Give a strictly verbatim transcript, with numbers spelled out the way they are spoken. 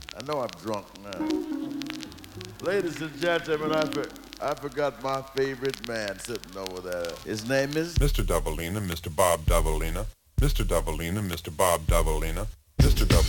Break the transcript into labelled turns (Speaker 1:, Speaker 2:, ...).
Speaker 1: I know I'm drunk now. Ladies and gentlemen, I, for, I forgot my favorite man sitting over there. His name is
Speaker 2: mister Doubleina, mister Bob Doubleina, mister Doubleina, mister Bob Doubleina, mister Doubleina.